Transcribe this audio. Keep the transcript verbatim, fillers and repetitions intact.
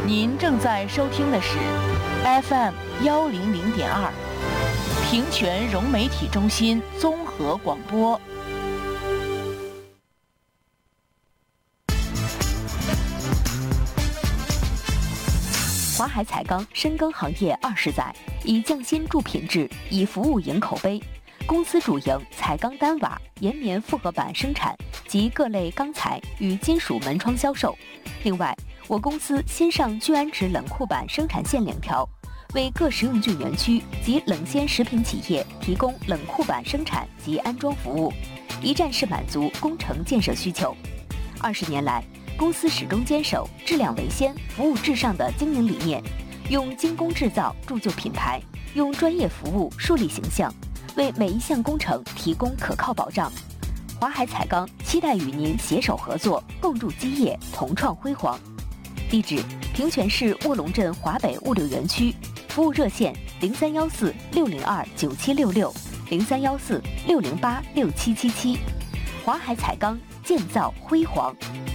您正在收听的是 F M 幺零零点二，平泉融媒体中心综合广播。华海彩钢深耕行业二十载，以匠心铸品质，以服务赢口碑。公司主营彩钢单瓦、岩棉复合板生产及各类钢材与金属门窗销售。另外，我公司新上聚氨酯冷库板生产线两条，为各食用菌园区及冷鲜食品企业提供冷库板生产及安装服务，一站式满足工程建设需求。二十年来，公司始终坚守质量为先、服务至上的经营理念，用精工制造铸就品牌，用专业服务树立形象，为每一项工程提供可靠保障。华海彩钢期待与您携手合作，共筑基业，同创辉煌。地址：平泉市卧龙镇华北物流园区，服务热线零三幺四六零二九七六六零三幺四六零八六七七七。华海彩钢，建造辉煌。